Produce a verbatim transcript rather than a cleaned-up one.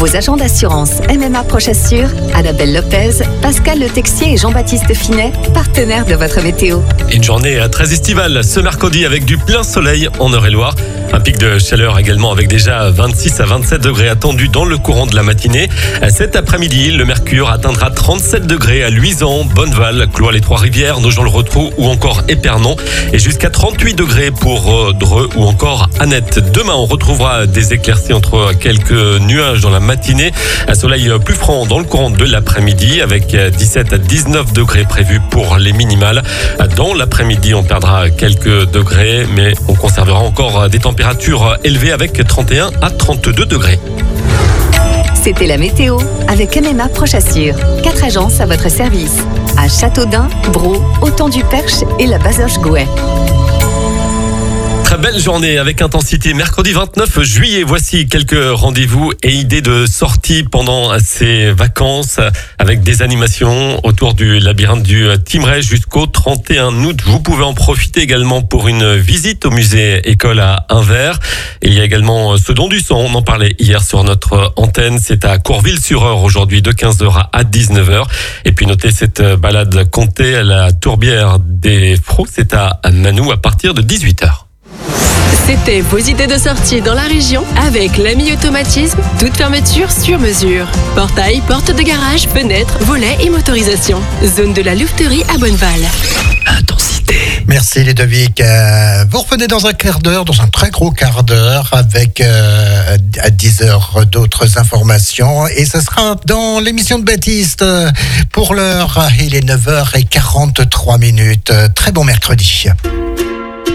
Vos agents d'assurance M M A Prochassure, Annabelle Lopez, Pascal Le Texier et Jean-Baptiste Finet, partenaires de votre météo. Une journée très estivale ce mercredi avec du plein soleil en Eure-et-Loire. Un pic de chaleur également avec déjà vingt-six à vingt-sept degrés attendus dans le courant de la matinée. Cet après-midi, le mercure atteindra trente-sept degrés à Luisan, Bonneval, Cloire-les-Trois-Rivières, Nogent-le-Rotrou ou encore Épernon. Et jusqu'à trente-huit degrés pour Dreux ou encore Annette. Demain, on retrouvera des éclaircies entre quelques nuages dans la matinée. Un soleil plus franc dans le courant de l'après-midi avec dix-sept à dix-neuf degrés prévus pour les minimales. Dans l'après-midi, on perdra quelques degrés, mais on conservera encore des températures élevées avec trente et un à trente-deux degrés. C'était la météo avec M M A Prochassure. Quatre agences à votre service. À Châteaudun, Braux, Autant-du-Perche et la Bazoche-Gouet. Très belle journée avec intensité. Mercredi vingt-neuf juillet, voici quelques rendez-vous et idées de sortie pendant ces vacances avec des animations autour du labyrinthe du Thymerais jusqu'au trente et un août. Vous pouvez en profiter également pour une visite au musée École à Anvers. Il y a également ce don du sang, on en parlait hier sur notre antenne. C'est à Courville-sur-Eure aujourd'hui de quinze heures à dix-neuf heures. Et puis notez cette balade comptée à la Tourbière des Fraux. C'est à Manou à partir de dix-huit heures. C'était vos idées de sortie dans la région avec l'Ami Automatisme, toute fermeture sur mesure. Portail, porte de garage, fenêtres, volets et motorisation. Zone de la louveterie à Bonneval. Intensité. Merci Ludovic. Euh, vous revenez dans un quart d'heure, dans un très gros quart d'heure, avec euh, à dix heures d'autres informations. Et ce sera dans l'émission de Baptiste. Pour l'heure, il est neuf heures quarante-trois minutes. Très bon mercredi.